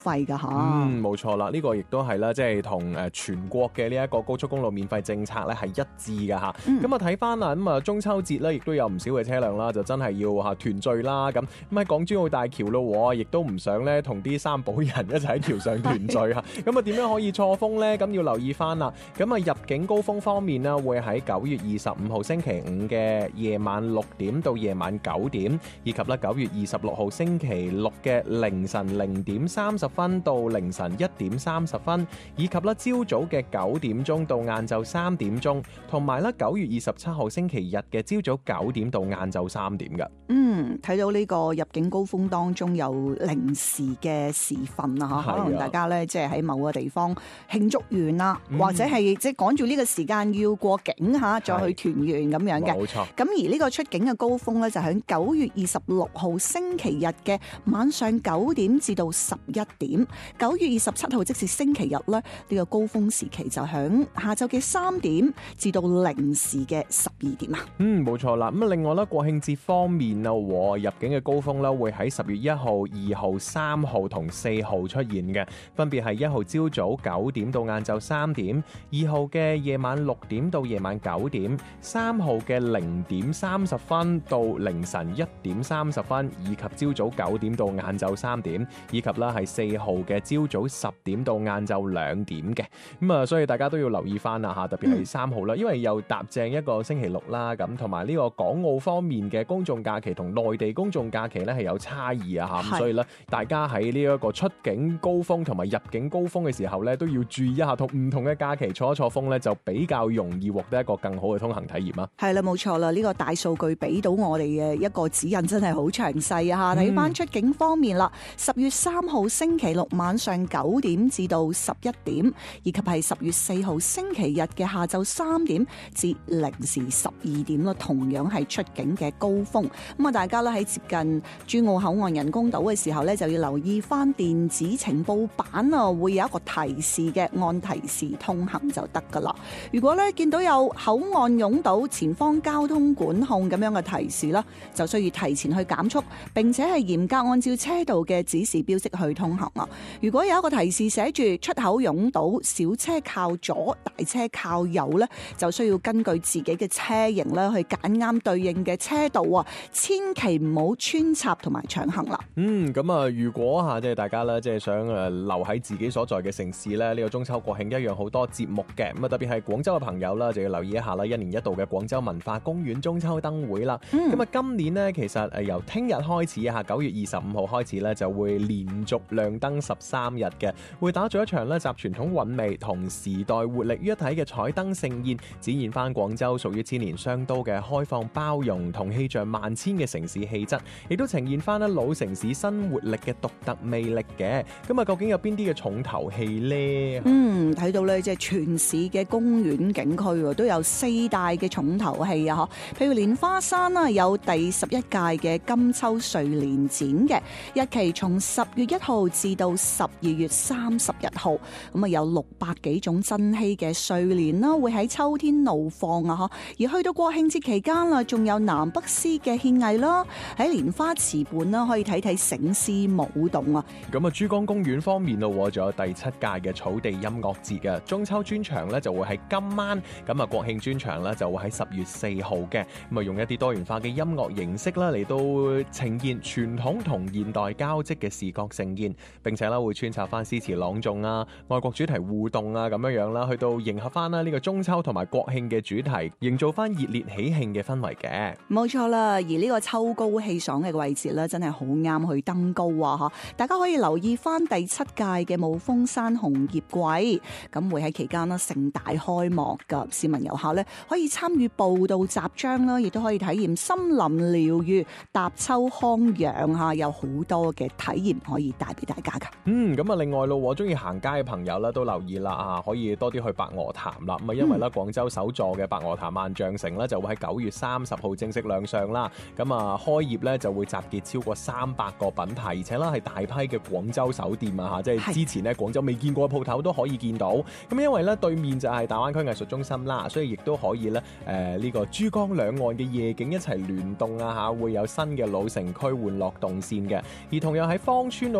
費㗎嚇。 冇錯啦，呢個亦都係啦，即係同全國嘅呢一個高速公路免費政策咧係一致㗎嚇。咁啊睇翻啦，咁啊中秋節咧亦都有唔少嘅車輛啦，就真係要嚇團聚啦。咁喺港珠澳大橋咯，亦都唔想咧同啲三寶人一齊喺橋上團聚嚇。咁啊點樣可以錯峰咧？咁要留意翻啦。咁啊入境高峰方面呢，會喺9月25號星期五嘅夜晚6點到夜晚9點，以及咧9月26號星期六嘅凌晨0點30分到凌晨1點30分，以及咧朝早嘅9點鐘到晏晝3點鐘，同埋咧9月27號星期日嘅朝早9點到晏晝3點嘅。 睇到呢個入境高峰當中有零時嘅時分啊，可能大家咧即係喺某個地方慶祝完啦，或者係即係趕住呢個時間要過境嚇，再去團圓咁樣嘅。 冇錯。 咁而呢個出境嘅高峰咧，就喺9月26號星期日嘅晚上9點至到11點。9月27號即是星期日咧，呢個高峰時期就喺下晝嘅3點至到零時嘅12點啊。 冇錯啦。咁啊，另外咧，國慶節方面啊，入境嘅高峰咧會喺10月1號、2號、3號同4號出現嘅，分別係1號朝早9點到晏晝3點，2號嘅夜晚6點到夜晚9點，3號嘅0點30分到凌晨1點30分，以及朝早9點到晏晝3點，以及啦係4號嘅朝早10點到晏晝2點嘅。咁啊，所以大家都要留意翻啦嚇，特別係3號啦，因為又搭正一個星期六啦，咁同埋呢個港澳方面嘅公眾假期同內地公眾假期咧係有差異啊嚇，咁所以咧大家喺呢一個出境高峰同埋入境高峰嘅時候咧，都要注意一下同唔同嘅假期錯一錯峰咧，就比較容易獲得一個更好嘅通行體驗啊。 係啦，冇錯啦，呢個大數據俾到我哋嘅一個指引真係好詳細啊嚇。睇翻出境方面啦，10月3號星期六晚上9點至到11點，以及係10月4號星期日嘅下晝3點至零時12點啦，同樣係出境嘅高峰。咁啊，大家咧喺接近珠澳口岸人工島嘅時候咧，就要留意翻電子情報板啊，會有一個提示嘅，按提示通行就得噶啦。如果咧見到有口岸擁堵、前方交通管控咁樣嘅提示啦，就需要提前去減速，並且係嚴格按照車道嘅指示標識去通行啊。如果有一個提示寫住出口擁堵，小車靠左，大車靠右咧，就需要根據自己嘅車型咧去揀啱對應嘅車道啊，千祈唔好穿插同埋搶行啦。 咁啊，如果即係大家咧，即係想留喺自己所在嘅城市咧，呢個中秋國慶一樣好多節目嘅。咁啊，特別係廣州嘅朋友啦，就要留意一下啦，1年1度嘅廣州文化公園中秋燈會啦。咁啊，今年呢，其實由聽日開始啊，9月25號開始咧，就會連續亮燈13日嘅，會打造一場咧集傳統韻味同時代活力於一體嘅彩燈盛宴，展現翻廣州屬於千年商都嘅開放包容同氣象萬千嘅城市氣質，亦都呈現翻咧老城市新活力嘅獨特魅力嘅。咁啊，究竟有邊啲嘅重頭戲呢？ 睇到咧，即係全市嘅公園景區都有4大嘅重頭戲啊！譬如蓮花山啦，有第11屆嘅金秋睡蓮展嘅，日期從10月1號至到12月31號，咁啊有600幾種珍稀嘅睡蓮啦，會喺秋天怒放啊！而去到國慶節期間啦，仲有南北獅嘅獻藝啦，喺蓮花池畔啦，可以睇睇醒獅舞動啊！ 咁啊，珠江公園方面咯，仲有第7屆嘅草地音樂節嘅中秋專場咧，就會喺今晚；咁啊，國慶專場咧就會喺10月4號嘅。咁啊，用一啲多元化嘅音樂形式啦，嚟到呈現傳統同現代交織嘅視覺盛宴，並且咧會穿插翻詩詞朗誦啊、愛國主題互動啊咁樣樣啦，去到迎合翻啦呢個中秋同埋國慶嘅主題，營造翻熱烈喜慶嘅氛圍嘅。冇錯啦，而呢個秋高氣爽嘅季節咧，真係好啱去登高啊！大家可以留意翻第7屆嘅霧峰山紅葉季，咁會喺期間啦盛大開幕噶，市民遊客咧可以參與步道集章啦，亦都可以體驗森林療愈、踏秋康養吓，有好多嘅體驗可以帶俾大家噶。 咁啊，另外咯，中意行街嘅朋友咧都留意啦啊，可以多啲去白鵝潭啦。咁啊，因為咧廣州首座嘅白鵝潭萬象城咧就會喺9月30號正式亮相啦。咁啊，開業咧就會集結超過300個品牌，而且咧係大批嘅廣州手店啊吓，即係之前咧廣州未見過嘅鋪頭都可以見到。咁因為咧對面就係大灣區藝術中心啦，所以亦都可以咧呢個珠江兩岸嘅夜景一齊聯動啊吓，會有新嘅老城區玩樂動線嘅。而同樣喺芳村咯，即係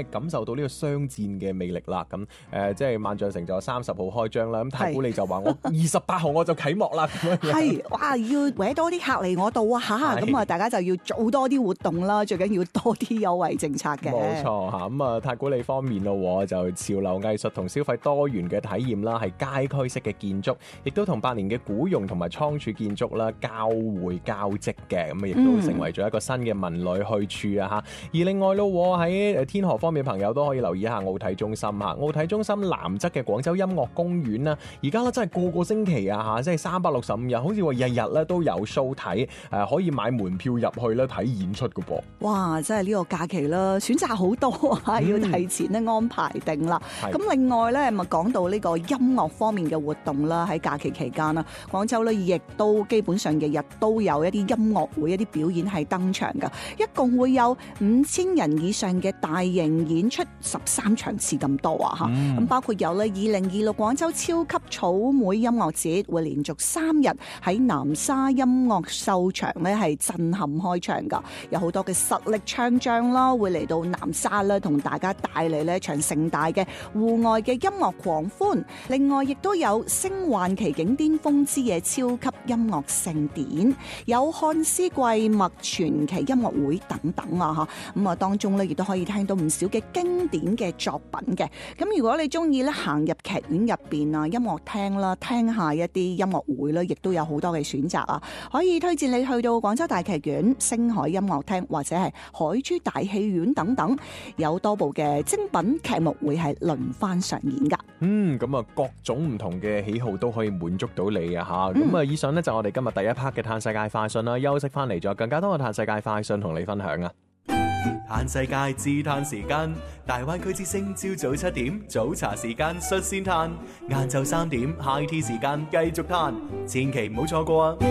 感受到呢個商戰嘅魅力啦。咁即係萬象城就30號開張啦。咁太古里就話我28號我就啟幕啦。 係，哇！要搲多啲客嚟我度啊嚇，咁啊大家就要做多啲活動啦，最緊要多啲優惠政策嘅。 冇錯嚇，咁啊太古里方面咯，就潮流藝術同消費多元嘅體驗啦，係街區式嘅建築，亦都同百年嘅古榕同埋倉儲建築啦交匯交織嘅，咁啊亦都成為咗一個新嘅文旅去處啊嚇。而另外咯喺天河方面朋友都可以留意一下奧體中心嚇，奧體中心南側嘅廣州音樂公園啦，而家咧真係個星期啊嚇，即係365日，好似話日日咧都有 show 睇，可以買門票入去咧睇演出嘅噃。 哇！真係呢個假期啦，選擇好多啊，要提前咧安排定啦。咁另外咧，咪講到呢個音樂方面嘅活動啦，喺假期期間啦，廣州咧亦都基本上日日都有一啲音樂會、一啲表演係登場㗎，一共會有5000人以上嘅大型演出13場次咁多啊嚇。咁包括有咧2026廣州超級草莓音樂節會連續3日喺南沙音樂秀場咧係震撼開場㗎，有好多嘅實力唱將啦，會嚟到南沙啦，同大家帶嚟呢一場盛大嘅戶外嘅音樂狂歡。另外亦都有星幻奇景巔峰之夜超級音樂盛典，有漢詩季默傳奇音樂會等等啊嚇。咁啊當中咧亦都可以聽到唔少嘅經典嘅作品嘅。咁如果你中意咧行入劇院入邊啊，音樂廳啦，聽下一啲音樂會咧，亦都有好多嘅選擇啊，可以推薦你去到廣州大劇院、星海音樂廳或者係海珠大戲院等等，有多部嘅精品劇目會係輪番上演噶。 咁啊各種唔同嘅喜好都可以滿足到你啊吓。咁啊以上呢就我哋今日第一 part 嘅嘆世界快訊啦，休息翻嚟仲有更加多嘅嘆世界快訊同你分享啊。 嘆世界自嘆時間，大灣區之聲朝早7點早茶時間率先嘆，晏晝3點 high tea 時間繼續嘆，千祈唔好錯過啊！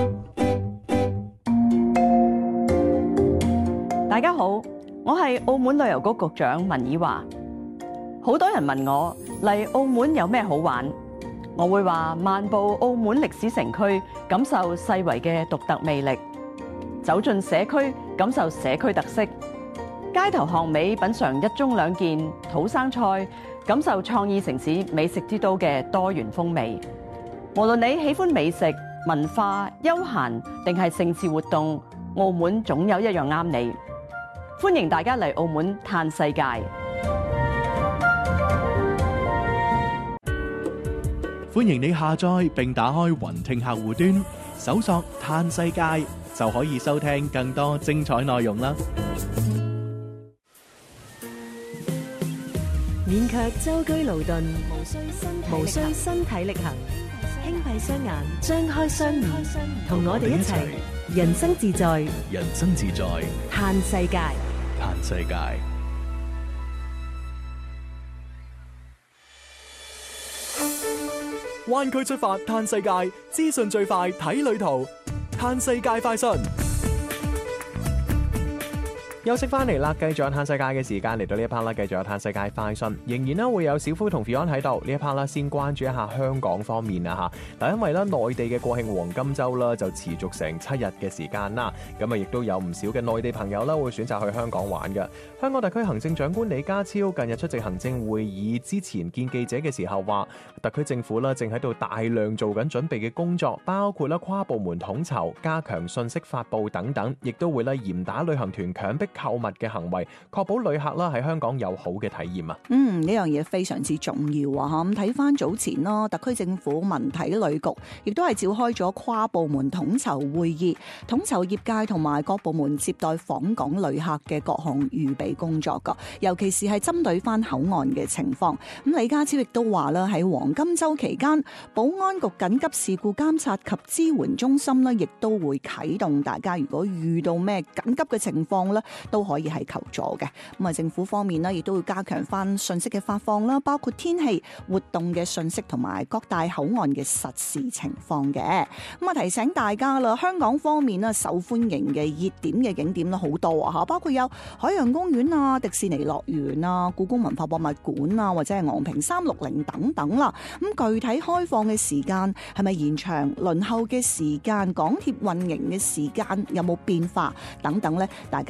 大家好，我係澳門旅遊局局長文以華。好多人問我嚟澳門有咩好玩，我會話漫步澳門歷史城區，感受世遺嘅獨特魅力；走進社區，感受社區特色；街頭巷尾品嘗一盅兩件土生菜，感受創意城市美食之都嘅多元風味。無論你喜歡美食、文化、休閒定係盛事活動，澳門總有一樣啱你。歡迎大家嚟澳門嘆世界。 歡迎你下載並打開雲聽客戶端，搜索嘆世界就可以收聽更多精彩內容啦。 免卻舟車勞頓，無需身體力行，輕閉雙眼，張開雙耳，同我哋一齊人生自在， 人生自在， 嘆世界。 嘆世界。灣區出發嘆世界，資訊最快睇旅途，嘆世界快訊。 休息翻嚟啦，繼續有嘆世界嘅時間，嚟到呢一 part 啦，繼續有嘆世界快訊，仍然咧會有小夫同 Fion 喺度。呢一 part 啦，先關注一下香港方面啊嚇。嗱，因為咧內地嘅國慶黃金週啦，就持續成7日嘅時間啦，咁啊亦都有唔少嘅內地朋友啦會選擇去香港玩嘅。香港特區行政長官李家超近日出席行政會議之前見記者嘅時候話，特區政府啦正喺度大量做緊準備嘅工作，包括啦跨部門統籌、加強信息發布等等，亦都會咧嚴打旅行團強迫購物嘅行為，確保旅客啦喺香港有好嘅體驗啊！ 呢樣嘢非常之重要啊！咁睇翻早前啦，特區政府文體旅局亦都係召開咗跨部門統籌會議，統籌業界同埋各部門接待訪港旅客嘅各項預備工作噶，尤其是係針對翻口岸嘅情況。咁李家超亦都話啦，喺黃金週期間，保安局緊急事故監察及支援中心呢亦都會啟動，大家如果遇到咩緊急嘅情況呢，都可以係求助嘅。咁啊，政府方面呢亦都會加強翻信息嘅發放啦，包括天氣、活動嘅信息同埋各大口岸嘅實時情況嘅。咁啊，提醒大家啦，香港方面呢受歡迎嘅熱點嘅景點咧好多啊嚇，包括有海洋公園啊、迪士尼樂園啊、故宮文化博物館啊，或者係昂坪360等等啦。咁具體開放嘅時間係咪延長？輪候嘅時間、港鐵運營嘅時間有冇變化等等咧？大家都需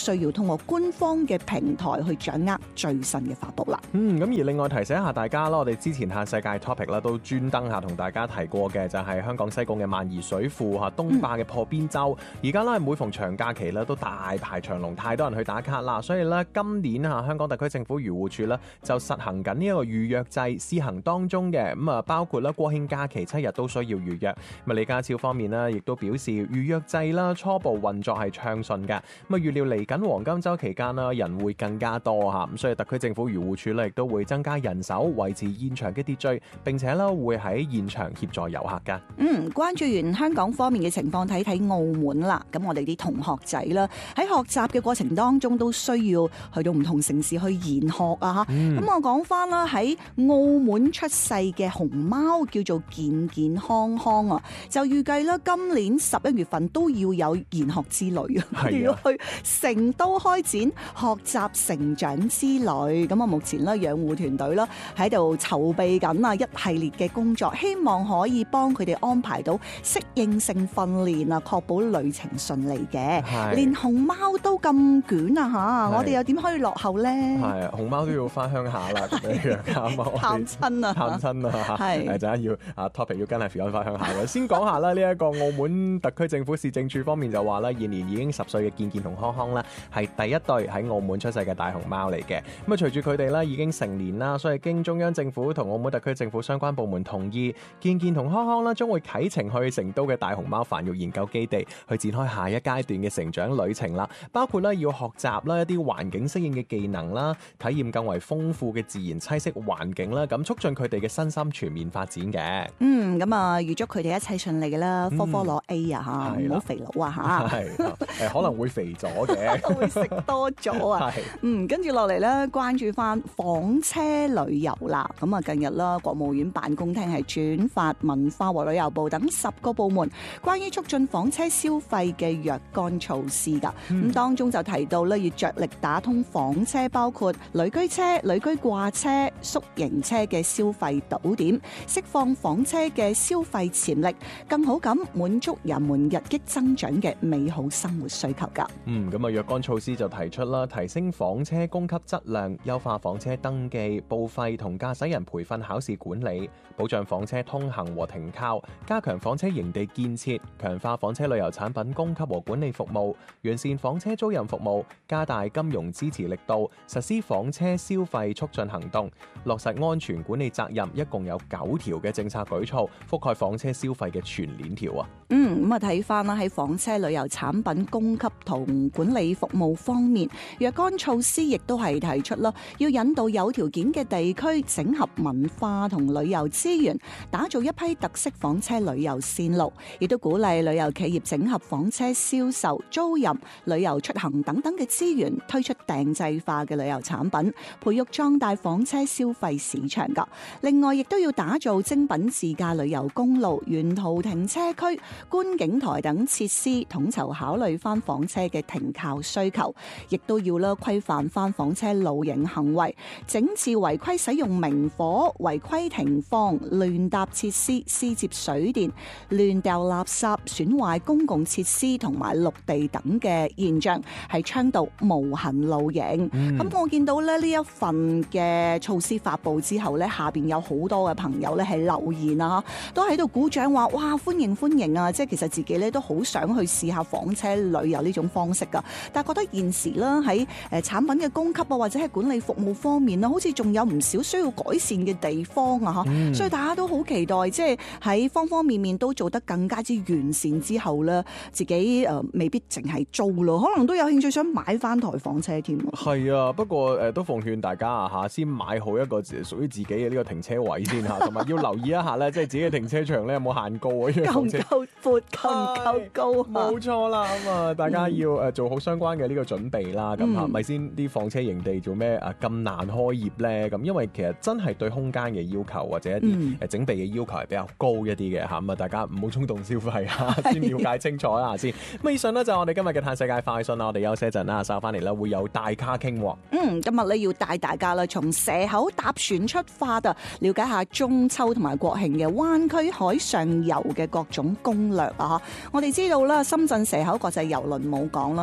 需要通過官方嘅平台去掌握最新嘅發布啦。 咁而另外提醒一下大家啦，我哋之前世界 topic 啦都專登同大家提過嘅就係香港西貢嘅萬宜水庫東壩嘅破邊洲，而家咧每逢長假期咧都大排長龍，太多人去打卡啦，所以咧今年香港特區政府漁護署咧就實行緊呢一個預約制試行當中嘅，咁啊包括咧國慶假期7日都需要預約。咁李家超方面呢亦都表示預約制啦初步運作係暢順嘅，咁啊預料嚟緊黃金週期間啦人會更加多咁所以特區政府漁護署咧亦都會增加人手維持現場嘅秩序，並且咧會喺現場協助遊客㗎。 關注完香港方面嘅情況，睇睇澳門啦。咁我哋啲同學仔啦，喺學習嘅過程當中都需要去到唔同城市去研學啊。咁我講翻啦，喺澳門出世嘅熊貓叫做健健康康啊，就預計啦今年11月份都要有研學之旅啊，要去成都開展學習成長之旅。咁啊，目前咧養護團隊啦喺度籌備緊一系列嘅工作，希望可以幫佢哋安排到適應性訓練啊，確保旅程順利嘅。連熊貓都咁捲啊嚇，我哋又點可以落後咧？係熊貓都要翻鄉下啦，咁樣探親啊， 探親啊，係陣間要topic 要跟係 Fiona 翻鄉下嘅。先講下啦，呢一個澳門特區政府市政處方面就話啦，現年已經10歲嘅健健同康康啦，係第一對喺澳門出世嘅大熊貓嚟嘅。咁啊，隨住佢哋啦已經成年啦，所以經中央政府同澳門特區政府相關部門同意，健健同康康啦將會啟程去成都嘅大熊貓繁育研究基地，去展開下一階段嘅成長旅程啦。包括咧要學習啦一啲環境適應嘅技能啦，體驗更為豐富嘅自然棲息環境啦，咁促進佢哋嘅身心全面發展嘅。 咁啊預祝佢哋一切順利啦，科科攞 A 啊嚇，唔好肥佬啊嚇， 可能會肥咗嘅， 會食多咗啊。跟住落嚟咧，關注翻房車旅遊啦。咁啊，近日啦，國務院辦公廳係轉發文化和旅遊部等10個部門關於促進房車消費嘅若干措施㗎。咁當中就提到咧，要着力打通房車，包括旅居車、旅居掛車、宿營車嘅消費堵點，釋放房車嘅消費潛力，更好咁滿足人們日益增長嘅美好生活需求㗎。 咁啊，若干措施就提出啦，提升房車供給質量，優化房車登記、報廢同駕駛人培訓考試管理，保障房車通行和停靠，加強房車營地建設，強化房車旅遊產品供給和管理服務，完善房車租賃服務，加大金融支持力度，實施房車消費促進行動，落實安全管理責任，一共有9條嘅政策舉措，覆蓋房車消費嘅全鏈條啊。 咁啊睇翻啦，喺房車旅遊產品供給同管理服務方面，若干措施亦都係提出啦，要引導有條件嘅地區整合文化同旅遊資源，打造一批特色房車旅遊線路，亦都鼓勵旅遊企業整合房車銷售、租賃、旅遊出行等等嘅資源，推出定制化嘅旅遊產品，培育壯大房車消費市場㗎。另外，亦都要打造精品自駕旅遊公路、沿途停車區、觀景台等設施，統籌考慮翻房車嘅停靠需求，亦都要啦規範翻房車露營行為，整治違規使用明火、違規停放、亂搭設施、私接水電、亂掉垃圾、損壞公共設施同埋綠地等嘅現象，係倡導無痕露營。咁我見到咧呢一份嘅措施發布之後咧，下邊有好多嘅朋友咧係留言啊，都喺度鼓掌話：哇，歡迎歡迎啊！即係其實自己咧都好想去試下房車旅遊呢種方式噶，但係覺得現時啦喺產品嘅供給啊，或者係管理服務方面啦，好似仲有唔少需要改善嘅地方啊嚇，所以大家都好期待，即係喺方方面面都做得更加之完善之後咧，自己未必淨係租咯，可能都有興趣想買翻台房車添。係啊，不過都奉勸大家啊嚇，先買好一個屬於自己嘅呢個停車位先嚇，同埋要留意一下咧，即係自己嘅停車場咧有冇限高啊？ 夠唔夠闊，夠唔夠高？ 冇錯啦，咁啊，大家要做好相關嘅呢個準備啦。咁係咪先啲房車營地做咩咁難開業咧？咁因為其實真係對空間嘅要求或者一啲整備嘅要求係比較高一啲嘅嚇。咁啊，大家唔好衝動消費嚇，先了解清楚啦先。咁以上呢，就係我哋今日嘅嘆世界快訊啦。我哋休息一陣啦，稍後翻嚟啦會有大咖傾喎。 今日咧要帶大家啦，從蛇口搭船出發啊，了解下中秋同埋國慶嘅灣區海上遊嘅各種攻略啊！我哋知道啦，深圳蛇口國際郵輪母港啦，大家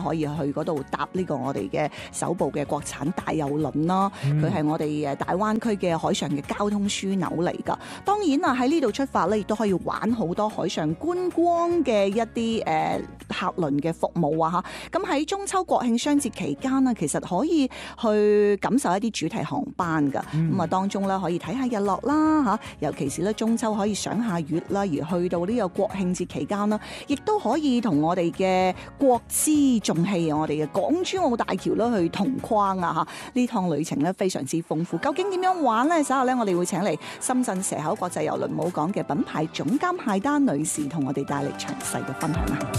可以去嗰度搭呢個我哋嘅首部嘅國產大郵輪啦。佢係我哋大灣區嘅海上嘅交通樞紐嚟㗎。當然啊，喺呢度出發咧，亦都可以玩好多海上觀光嘅一啲客輪嘅服務啊嚇。咁喺中秋國慶雙節期間啊，其實可以去感受一啲主題航班㗎。咁啊，當中咧可以睇下日落啦嚇，尤其是咧中秋可以賞下月啦，而去到呢個國慶節期間啦，亦都可以同我哋嘅國之重器，我哋嘅港珠澳大橋啦去同框啊嚇！呢趟旅程咧非常之豐富，究竟點樣玩呢？稍後咧我哋會請嚟深圳蛇口國際郵輪母港嘅品牌總監謝丹女士同我哋帶嚟詳細嘅分享啊！